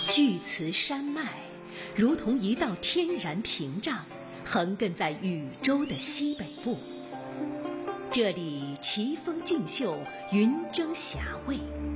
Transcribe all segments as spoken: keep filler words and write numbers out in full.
巨慈山脉如同一道天然屏障，横亘在宇宙的西北部。这里奇峰竞秀，云蒸霞蔚。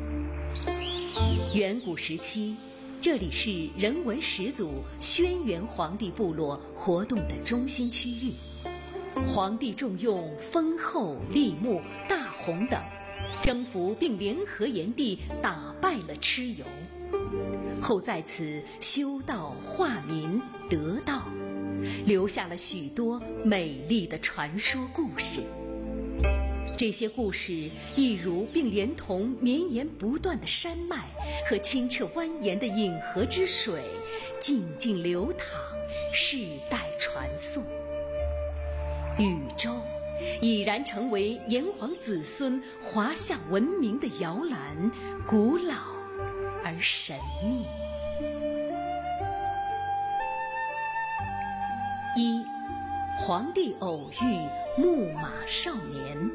远古时期，这里是人文始祖轩辕黄帝部落活动的中心区域。黄帝重用封后、立木、大洪等，征服并联合炎帝，打败了蚩尤，后在此修道化民得道，留下了许多美丽的传说故事。这些故事一如并连同绵延不断的山脉和清澈蜿蜒的饮河之水，静静流淌，世代传颂。宇宙已然成为炎黄子孙华夏文明的摇篮，古老而神秘。一，黄帝偶遇木马少年。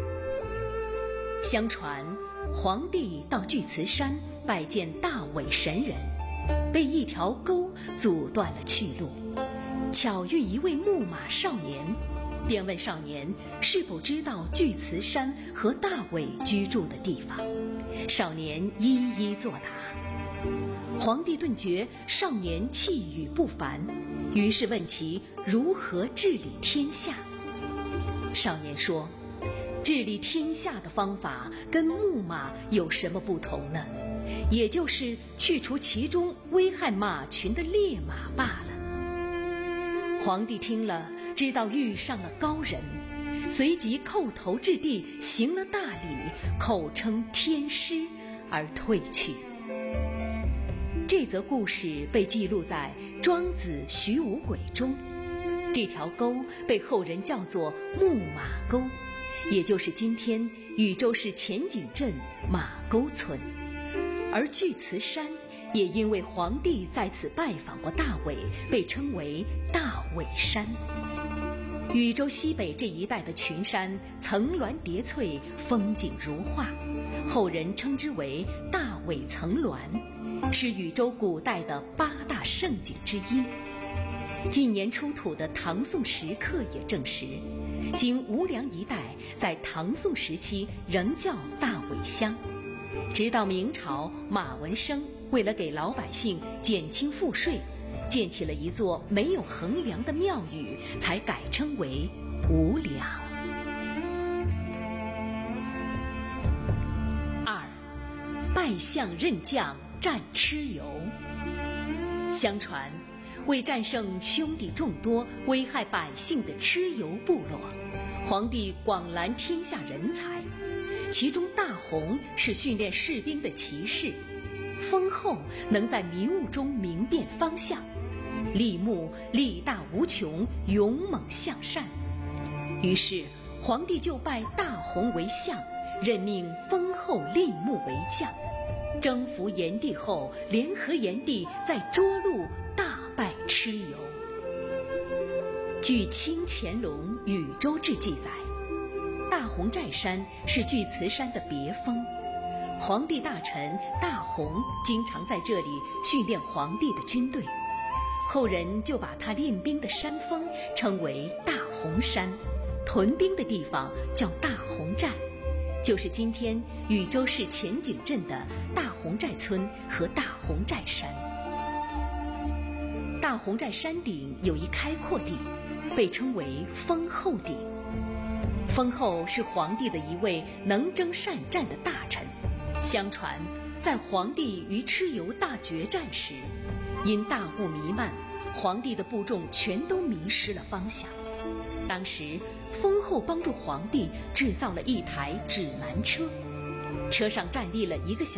相传，黄帝到巨慈山拜见大尾神人，被一条沟阻断了去路，巧遇一位木马少年，便问少年是否知道巨慈山和大尾居住的地方。少年一一作答。黄帝顿觉少年气宇不凡，于是问其如何治理天下。少年说，治理天下的方法跟木马有什么不同呢？也就是去除其中危害马群的烈马罢了。黄帝听了，知道遇上了高人，随即叩头至地，行了大礼，口称天师而退去。这则故事被记录在《庄子·徐无鬼》中。这条沟被后人叫做木马沟，也就是今天禹州市前井镇马沟村。而巨慈山也因为黄帝在此拜访过大尾，被称为大尾山。禹州西北这一带的群山层峦叠翠，风景如画，后人称之为大尾层峦，是禹州古代的八大胜景之一。近年出土的唐宋石刻也证实，今无良一带在唐宋时期仍叫大尾乡，直到明朝，马文生为了给老百姓减轻赋税，建起了一座没有横梁的庙宇，才改称为无梁。二，拜相任将战蚩尤。相传，为战胜兄弟众多、危害百姓的蚩尤部落，黄帝广揽天下人才，其中大洪是训练士兵的骑士，封后能在迷雾中明辨方向，立木力大无穷，勇猛向善。于是黄帝就拜大洪为相，任命封后立木为将。征服炎帝后，联合炎帝在涿鹿大败蚩尤。据《清乾隆禹州志》记载，大洪寨山是巨慈山的别峰，黄帝大臣大洪经常在这里训练黄帝的军队，后人就把他练兵的山峰称为大洪山，屯兵的地方叫大洪寨，就是今天禹州市前井镇的大洪寨村和大洪寨山。大洪寨山顶有一开阔地，被称为封后顶。封后是黄帝的一位能征善战的大臣，相传在黄帝与蚩尤大决战时，因大雾弥漫，黄帝的部众全都迷失了方向。当时封后帮助黄帝制造了一台指南车，车上站立了一个小